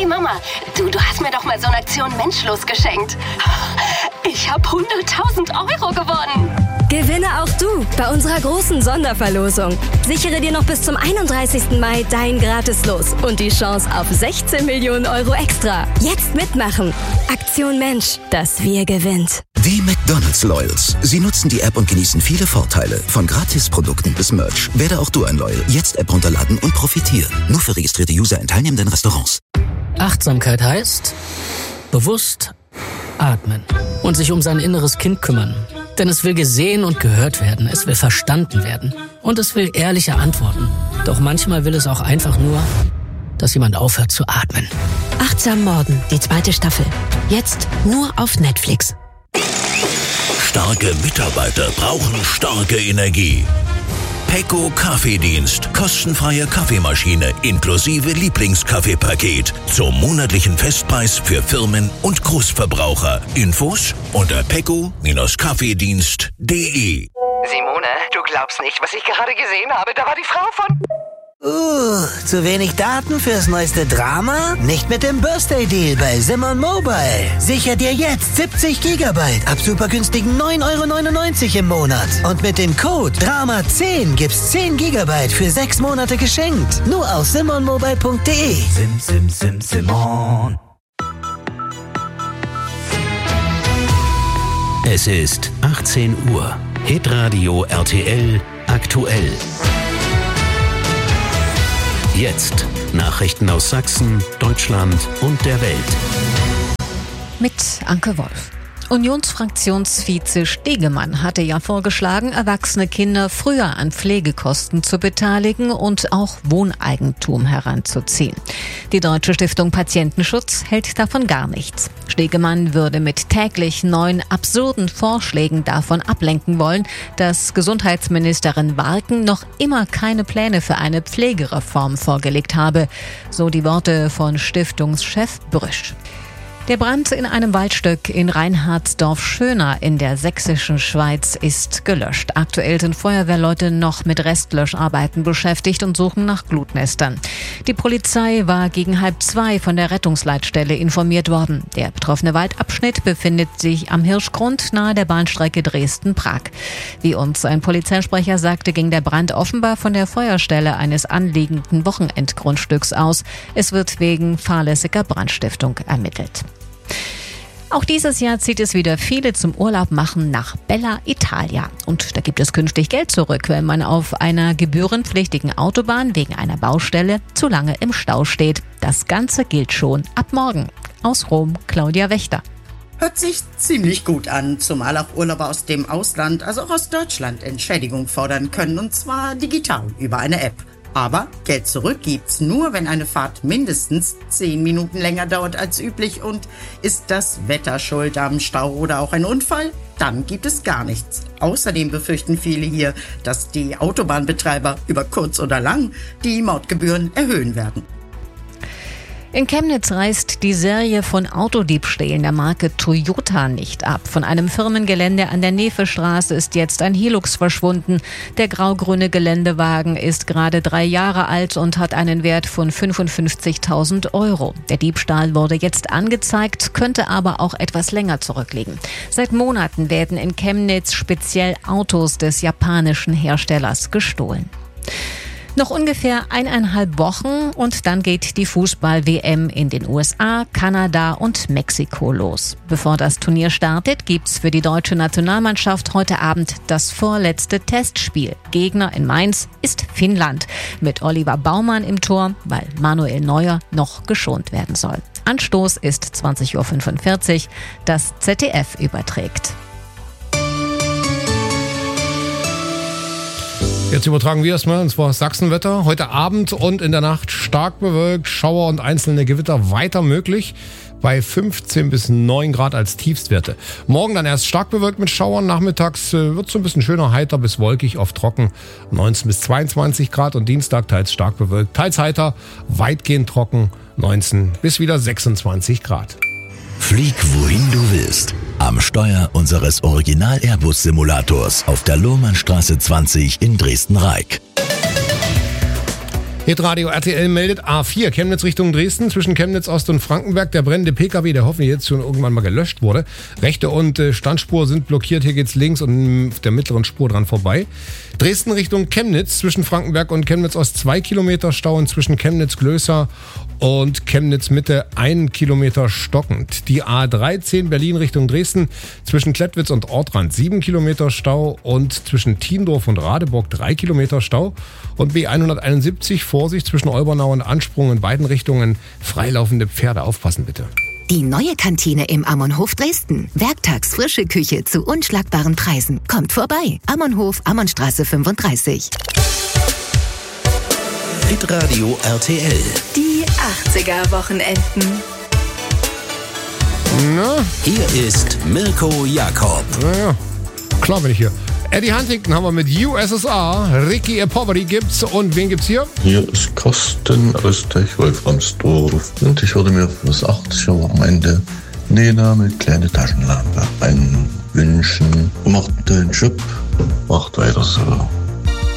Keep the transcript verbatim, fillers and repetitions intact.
Hey Mama, du, du hast mir doch mal so eine Aktion Menschlos geschenkt. Ich habe hunderttausend Euro gewonnen. Gewinne auch du bei unserer großen Sonderverlosung. Sichere dir noch bis zum einunddreißigsten Mai dein Gratis-Los und die Chance auf sechzehn Millionen Euro extra. Jetzt mitmachen. Aktion Mensch, das Wir gewinnt. Die McDonald's Loyals. Sie nutzen die App und genießen viele Vorteile. Von Gratisprodukten bis Merch. Werde auch du ein Loyal. Jetzt App runterladen und profitieren. Nur für registrierte User in teilnehmenden Restaurants. Achtsamkeit heißt bewusst atmen und sich um sein inneres Kind kümmern. Denn es will gesehen und gehört werden, es will verstanden werden und es will ehrliche Antworten. Doch manchmal will es auch einfach nur, dass jemand aufhört zu atmen. Achtsam Morden, die zweite Staffel. Jetzt nur auf Netflix. Starke Mitarbeiter brauchen starke Energie. Pecco Kaffeedienst. Kostenfreie Kaffeemaschine inklusive Lieblingskaffeepaket zum monatlichen Festpreis für Firmen und Großverbraucher. Infos unter pecco Kaffeedienst punkt de. Simone, du glaubst nicht, was ich gerade gesehen habe. Da war die Frau von... Uh, zu wenig Daten fürs neueste Drama? Nicht mit dem Birthday-Deal bei Simon Mobile. Sicher dir jetzt siebzig Gigabyte ab super günstigen neun Euro neunundneunzig im Monat. Und mit dem Code Drama zehn gibt's zehn Gigabyte für sechs Monate geschenkt. Nur auf simon mobile punkt de. Sim, sim, sim, Simon. Es ist achtzehn Uhr. Hitradio R T L aktuell. Jetzt Nachrichten aus Sachsen, Deutschland und der Welt. Mit Anke Wolf. Unionsfraktionsvize Stegemann hatte ja vorgeschlagen, erwachsene Kinder früher an Pflegekosten zu beteiligen und auch Wohneigentum heranzuziehen. Die Deutsche Stiftung Patientenschutz hält davon gar nichts. Stegemann würde mit täglich neuen absurden Vorschlägen davon ablenken wollen, dass Gesundheitsministerin Warken noch immer keine Pläne für eine Pflegereform vorgelegt habe, so die Worte von Stiftungschef Brüsch. Der Brand in einem Waldstück in Reinhardsdorf-Schöner in der sächsischen Schweiz ist gelöscht. Aktuell sind Feuerwehrleute noch mit Restlöscharbeiten beschäftigt und suchen nach Glutnestern. Die Polizei war gegen halb zwei von der Rettungsleitstelle informiert worden. Der betroffene Waldabschnitt befindet sich am Hirschgrund nahe der Bahnstrecke Dresden-Prag. Wie uns ein Polizeisprecher sagte, ging der Brand offenbar von der Feuerstelle eines anliegenden Wochenendgrundstücks aus. Es wird wegen fahrlässiger Brandstiftung ermittelt. Auch dieses Jahr zieht es wieder viele zum Urlaub machen nach Bella Italia. Und da gibt es künftig Geld zurück, wenn man auf einer gebührenpflichtigen Autobahn wegen einer Baustelle zu lange im Stau steht. Das Ganze gilt schon ab morgen. Aus Rom, Claudia Wächter. Hört sich ziemlich gut an, zumal auch Urlauber aus dem Ausland, also auch aus Deutschland, Entschädigung fordern können, und zwar digital über eine App. Aber Geld zurück gibt's nur, wenn eine Fahrt mindestens zehn Minuten länger dauert als üblich. Und ist das Wetter schuld am Stau oder auch ein Unfall? Dann gibt es gar nichts. Außerdem befürchten viele hier, dass die Autobahnbetreiber über kurz oder lang die Mautgebühren erhöhen werden. In Chemnitz reißt die Serie von Autodiebstählen der Marke Toyota nicht ab. Von einem Firmengelände an der Nefestraße ist jetzt ein Hilux verschwunden. Der grau-grüne Geländewagen ist gerade drei Jahre alt und hat einen Wert von fünfundfünfzigtausend Euro. Der Diebstahl wurde jetzt angezeigt, könnte aber auch etwas länger zurückliegen. Seit Monaten werden in Chemnitz speziell Autos des japanischen Herstellers gestohlen. Noch ungefähr eineinhalb Wochen und dann geht die Fußball-W M in den U S A, Kanada und Mexiko los. Bevor das Turnier startet, gibt's für die deutsche Nationalmannschaft heute Abend das vorletzte Testspiel. Gegner in Mainz ist Finnland mit Oliver Baumann im Tor, weil Manuel Neuer noch geschont werden soll. Anstoß ist zwanzig Uhr fünfundvierzig, das Z D F überträgt. Jetzt übertragen wir erstmal, und zwar Sachsenwetter. Heute Abend und in der Nacht stark bewölkt, Schauer und einzelne Gewitter weiter möglich. Bei fünfzehn bis neun Grad als Tiefstwerte. Morgen dann erst stark bewölkt mit Schauern. Nachmittags äh, wird es so ein bisschen schöner, heiter bis wolkig, oft trocken. neunzehn bis zweiundzwanzig Grad und Dienstag teils stark bewölkt, teils heiter, weitgehend trocken. neunzehn bis wieder sechsundzwanzig Grad. Flieg wohin du willst. Am Steuer unseres Original-Airbus-Simulators auf der Lohmannstraße zwanzig in Dresden-Reik. Hitradio R T L meldet A vier, Chemnitz Richtung Dresden, zwischen Chemnitz Ost und Frankenberg. Der brennende P K W, der hoffentlich jetzt schon irgendwann mal gelöscht wurde. Rechte und äh, Standspur sind blockiert, hier geht's links und auf der mittleren Spur dran vorbei. Dresden Richtung Chemnitz, zwischen Frankenberg und Chemnitz Ost zwei Kilometer Stau und zwischen Chemnitz-Glößer und Chemnitz Mitte ein Kilometer stockend. Die A dreizehn Berlin Richtung Dresden, zwischen Klettwitz und Ortrand sieben Kilometer Stau und zwischen Tiendorf und Radeburg drei Kilometer Stau. Und B hunderteinundsiebzig, Vorsicht, zwischen Olbernau und Ansprung in beiden Richtungen freilaufende Pferde. Aufpassen bitte. Die neue Kantine im Ammernhof Dresden. Werktags frische Küche zu unschlagbaren Preisen. Kommt vorbei. Ammernhof, Ammernstraße fünfunddreißig. Hitradio R T L. Die achtziger-Wochenenden. Na? Hier ist Mirko Jakob. Naja, klar bin ich hier. Eddie Huntington haben wir mit U S S R, Ricky A. Poverty gibt's und wen gibt's hier? Hier ist Carsten aus Tech-Wolframsdorf und ich würde mir fürs achtziger-Wochenende Nena mit kleine Taschenlampe einwünschen. Macht einen tollen Job, macht weiter so.